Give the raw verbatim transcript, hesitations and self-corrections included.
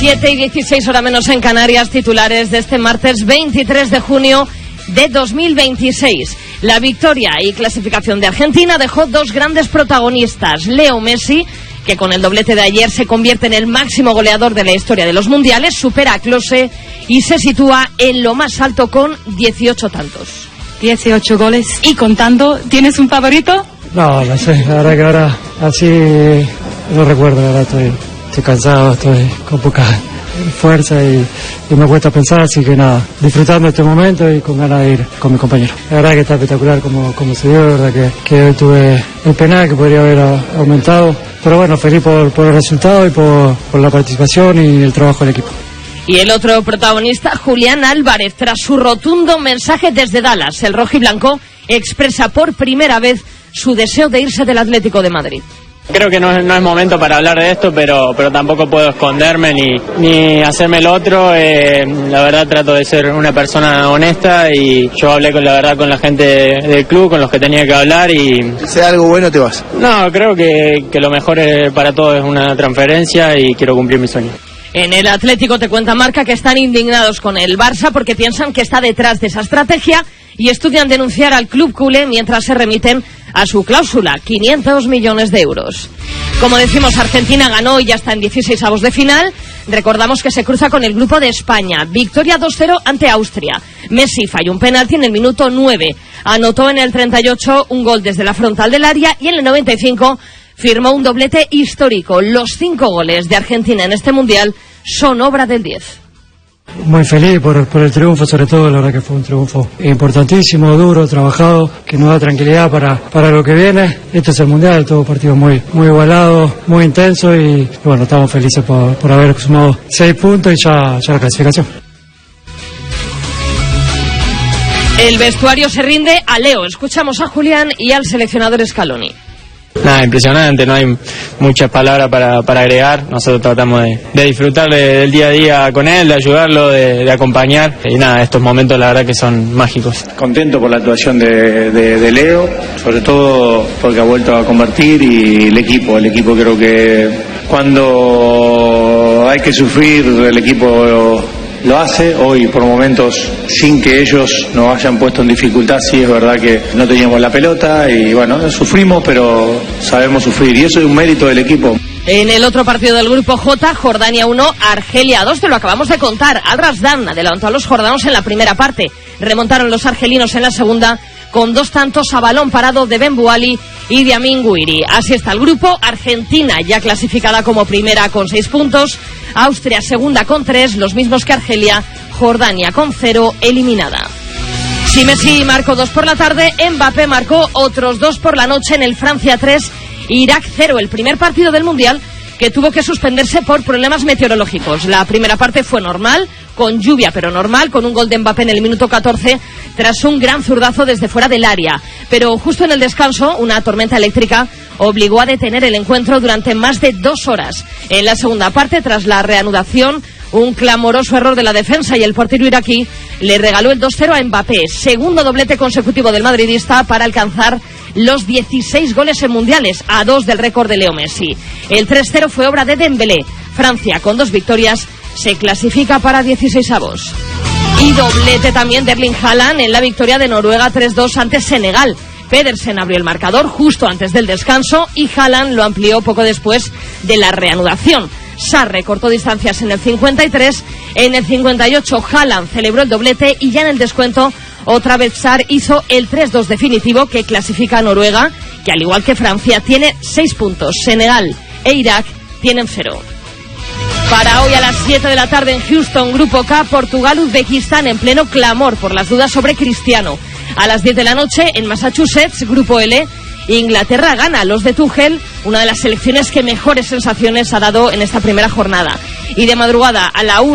siete y dieciséis, hora menos en Canarias, titulares de este martes veintitrés de junio de dos mil veintiséis. La victoria y clasificación de Argentina dejó dos grandes protagonistas. Leo Messi, que con el doblete de ayer se convierte en el máximo goleador de la historia de los mundiales, supera a Klose y se sitúa en lo más alto con dieciocho tantos. dieciocho goles y contando. ¿Tienes un favorito? No, no sé, la verdad que ahora así no recuerdo, la verdad estoy, estoy cansado, estoy con poca fuerza y, y me cuesta pensar, así que nada, disfrutando este momento y con ganas de ir con mi compañero. La verdad que está espectacular como, como se dio, la verdad que, que hoy tuve el penal que podría haber a, aumentado, pero bueno, feliz por, por el resultado y por, por la participación y el trabajo del equipo. Y el otro protagonista, Julián Álvarez, tras su rotundo mensaje desde Dallas, el rojiblanco expresa por primera vez su deseo de irse del Atlético de Madrid. Creo que no es, no es momento para hablar de esto, pero, pero tampoco puedo esconderme ni, ni hacerme el otro. Eh, la verdad trato de ser una persona honesta y yo hablé con la verdad con la gente del club, con los que tenía que hablar y... Si sea algo bueno te vas. No, creo que, que lo mejor para todos es una transferencia y quiero cumplir mi sueño. En el Atlético te cuenta Marca que están indignados con el Barça porque piensan que está detrás de esa estrategia y estudian denunciar al club culé mientras se remiten a su cláusula, quinientos millones de euros. Como decimos, Argentina ganó y ya está en dieciseisavos de final. Recordamos que se cruza con el grupo de España. Victoria dos cero ante Austria. Messi falló un penalti en el minuto nueve. Anotó en el treinta y ocho un gol desde la frontal del área y en el noventa y cinco firmó un doblete histórico. Los cinco goles de Argentina en este Mundial son obra del diez. Muy feliz por, por el triunfo, sobre todo, la verdad que fue un triunfo importantísimo, duro, trabajado, que nos da tranquilidad para, para lo que viene. Este es el Mundial, todo partido muy, muy igualado, muy intenso y, y bueno, estamos felices por, por haber sumado seis puntos y ya, ya la clasificación. El vestuario se rinde a Leo. Escuchamos a Julián y al seleccionador Scaloni. Nada, impresionante, no hay muchas palabras para, para agregar. Nosotros tratamos de, de disfrutar de, del día a día con él, de ayudarlo, de, de acompañar. Y nada, estos momentos la verdad que son mágicos. Contento por la actuación de, de, de Leo, sobre todo porque ha vuelto a convertir y el equipo, el equipo creo que cuando hay que sufrir el equipo lo hace. Hoy por momentos sin que ellos nos hayan puesto en dificultad, sí es verdad que no teníamos la pelota y bueno, sufrimos pero sabemos sufrir y eso es un mérito del equipo. En el otro partido del grupo J, Jordania uno, Argelia dos, te lo acabamos de contar. Al Razdan adelantó a los jordanos en la primera parte, remontaron los argelinos en la segunda con dos tantos a balón parado de Ben Bouali y de Amin Gouiri. Así está el grupo. Argentina ya clasificada como primera con seis puntos, Austria segunda con tres, los mismos que Argelia, Jordania con cero, eliminada. Si Messi marcó dos por la tarde, Mbappé marcó otros dos por la noche en el Francia tres, Irak cero, el primer partido del Mundial que tuvo que suspenderse por problemas meteorológicos. La primera parte fue normal, con lluvia pero normal, con un gol de Mbappé en el minuto catorce tras un gran zurdazo desde fuera del área. Pero justo en el descanso, una tormenta eléctrica obligó a detener el encuentro durante más de dos horas. En la segunda parte, tras la reanudación, un clamoroso error de la defensa y el portero iraquí le regaló el dos cero a Mbappé. Segundo doblete consecutivo del madridista para alcanzar los dieciséis goles en mundiales, a dos del récord de Leo Messi. El tres cero fue obra de Dembélé. Francia, con dos victorias, se clasifica para dieciseisavos. Y doblete también de Erling Haaland en la victoria de Noruega tres dos ante Senegal. Pedersen abrió el marcador justo antes del descanso y Haaland lo amplió poco después de la reanudación. Sarr recortó distancias en el cincuenta y tres, en el cincuenta y ocho Haaland celebró el doblete y ya en el descuento otra vez Sarr hizo el tres dos definitivo que clasifica a Noruega, que al igual que Francia tiene seis puntos. Senegal e Irak tienen cero. Para hoy a las siete de la tarde en Houston, Grupo K, Portugal-Uzbekistán en pleno clamor por las dudas sobre Cristiano. A las diez de la noche en Massachusetts, Grupo L, Inglaterra gana a los de Tuchel, una de las selecciones que mejores sensaciones ha dado en esta primera jornada. Y de madrugada a la una